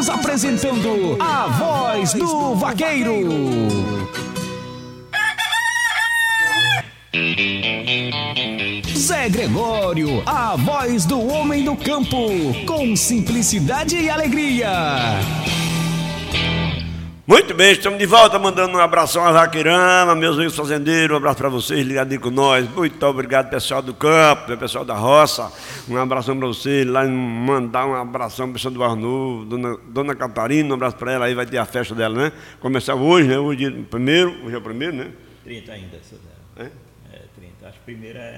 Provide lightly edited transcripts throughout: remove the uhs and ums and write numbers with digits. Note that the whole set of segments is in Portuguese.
Estamos apresentando a Voz do Vaqueiro. Zé Gregório, a voz do homem do campo, com simplicidade e alegria. Muito bem, estamos de volta, mandando um abração a Vaqueirama, meus amigos fazendeiros, um abraço para vocês, ligadinho com nós. Muito obrigado, pessoal do campo, pessoal da roça, um abração para vocês, lá mandar um abração para o pessoal do Barro Novo, dona Catarina, um abraço para ela, aí vai ter a festa dela, né? Começar hoje, né? Hoje é o primeiro, né? 30 ainda, seu Zé. É 30, acho que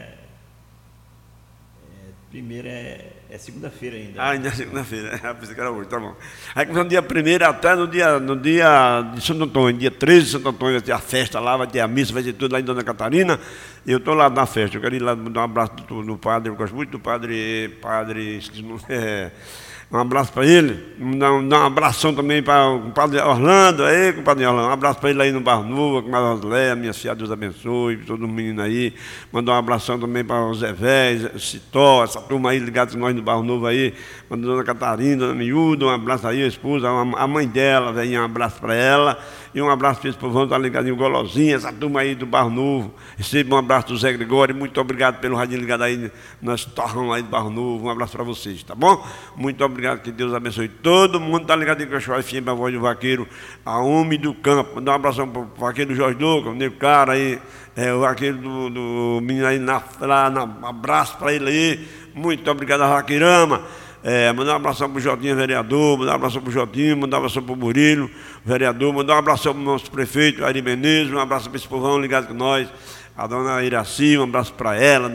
primeira é segunda-feira ainda. Ah, ainda é segunda-feira, pensei que era hoje, tá bom. Aí começando no dia 1º até no dia de Santo Antônio, dia 13 de Santo Antônio, vai ter a festa lá, vai ter a missa, vai ter tudo lá em Dona Catarina. E eu estou lá na festa, eu quero ir lá dar um abraço no padre, eu gosto muito do padre, esqueci o nome, um abraço para ele, dar um abração também para o compadre Orlando, compadre Orlando, um abraço para ele aí no Barro Novo, com a Rosélia, minha filha, Deus abençoe, todo mundo menino aí, mandar um abração também para o Zé Vés, Citó, essa turma aí ligada com nós no Barro Novo aí, para a Dona Catarina, Dona Miúda, um abraço aí, a esposa, a mãe dela, velho, um abraço para ela, e um abraço para esse povão, tá ligadinho, Golosinha, essa turma aí do Barro Novo, receba um abraço do Zé Gregório, muito obrigado pelo radinho ligado aí, nós torrão aí do Barro Novo, um abraço para vocês, tá bom? Muito obrigado, que Deus abençoe todo mundo, tá ligadinho com a Show FM, a voz do vaqueiro, a homem do campo, mandar um abração para o vaqueiro Jorge Lucas, o Nego Cara aí, o vaqueiro do menino aí, um abraço para ele aí, muito obrigado a Vaqueirama. Mandar um abração para o Jotinho, vereador, mandar um abração para o Jotinho, mandar um abração para o Murilo, vereador, mandar um abração para o nosso prefeito, Ari Menezes, um abraço para esse povão ligado com nós, a dona Iraci, um abraço para ela,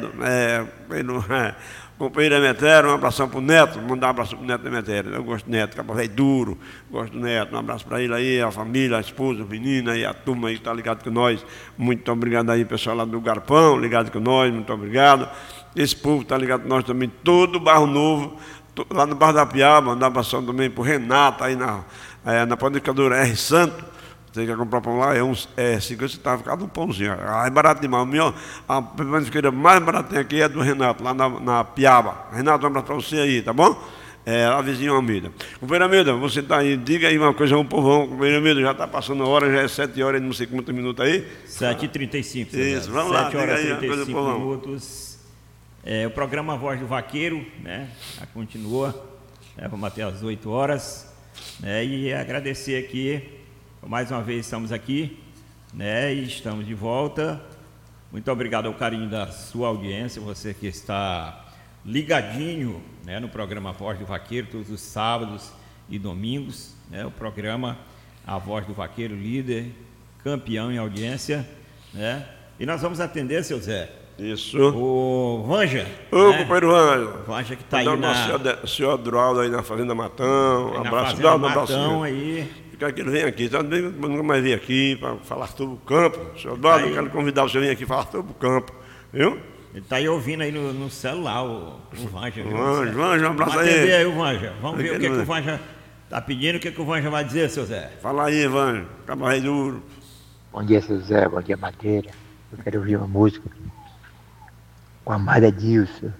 companheiro Emetério, um abração para o Neto, mandar um abraço para o Neto Emetério, eu gosto do Neto, capa velho duro, gosto do Neto, um abraço para ele aí, a família, a esposa, a menina e a turma aí que está ligado com nós, muito obrigado aí, pessoal lá do Garpão, ligado com nós, muito obrigado, esse povo está ligado com nós também, todo o Barro Novo, lá no Barro da Piaba, mandar um abração também para o Renato, aí na panificadora R Santo. Você quer comprar pão lá? 50 centavos cada um pãozinho. É barato demais. A panificadora mais baratinha aqui é do Renato, lá na Piaba. Renato, um abraço para você aí, tá bom? Lá vizinho Almeida. Companheiro Almeida, você está aí, diga aí uma coisa ao povão. Companheiro Almeida, já está passando a hora, já é 7 horas, não sei quantos minutos aí. 7h35. Isso, vamos lá, 7 horas e diga aí 35 minutos. O programa Voz do Vaqueiro, né? Já continua, vamos até às 8 horas, né? E agradecer aqui, mais uma vez estamos aqui, né? E estamos de volta. Muito obrigado ao carinho da sua audiência, você que está ligadinho, né, no programa Voz do Vaqueiro, todos os sábados e domingos, né? O programa A Voz do Vaqueiro, líder, campeão em audiência, né? E nós vamos atender, seu Zé, isso. O Vanja. Ô, companheiro Vanja. Vanja que está aí o senhor Adroaldo aí na Fazenda Matão. Um abraço. Fazenda Matão aí. Quero que ele venha aqui. Também nunca mais vir aqui para falar sobre o campo. O senhor Adroaldo, eu quero convidar você a vir aqui falar sobre o campo. Viu? Ele está aí ouvindo aí no celular, o Vanja. Vanja, um abraço aí. Vamos atender aí o Vanja. Vamos ver o que o Vanja está pedindo, o que o Vanja vai dizer, seu Zé. Fala aí, Vanja. Cabo Rei Duro. Bom dia, seu Zé. Bom dia, Madeira. Eu quero ouvir uma música com a Amada Dilson,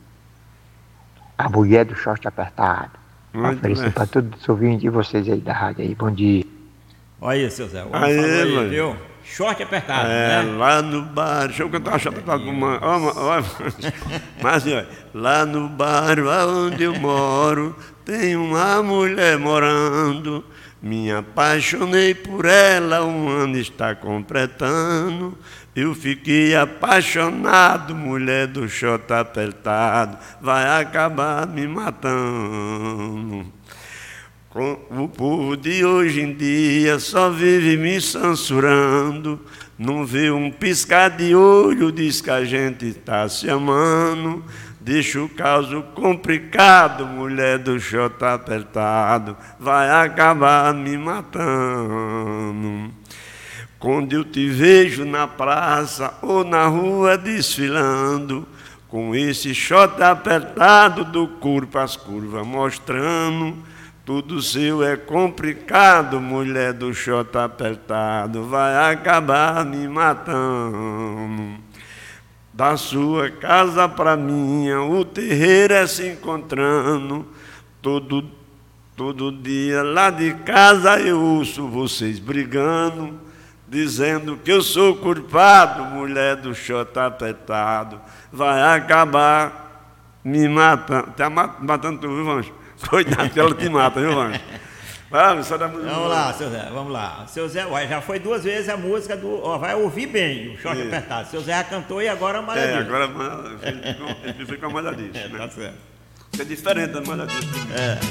a mulher do short apertado. Oferecer para todos os ouvintes e vocês aí da rádio aí. Bom dia. Olha aí, seu Zé. Aí, viu? Short apertado, né? Lá no bar, deixa eu cantar short apertado com uma. Mas assim, olha, lá no bar onde eu moro, tem uma mulher morando. Me apaixonei por ela, um ano está completando. Eu fiquei apaixonado, mulher do short apertado, vai acabar me matando. O povo de hoje em dia só vive me censurando, não vê um piscar de olho, diz que a gente está se amando. Deixa o caso complicado, mulher do short apertado, vai acabar me matando. Quando eu te vejo na praça ou na rua desfilando, com esse short apertado do corpo às curvas mostrando, tudo seu é complicado, mulher do short apertado, vai acabar me matando. Da sua casa pra minha, o terreiro é se encontrando, todo Todo dia lá de casa eu ouço vocês brigando, dizendo que eu sou culpado, mulher do short apertado, vai acabar me matando. Está matando tu, viu, Vancho? Cuidado que ela te mata, viu, Vancho? Vamos lá, seu Zé, vamos lá. Seu Zé, já foi 2 vezes a música do... Ó, vai ouvir bem o short apertado. Seu Zé já cantou e agora a malha disso. Agora ele fica com a malha disso. Né? Tá certo. É diferente da malha disso.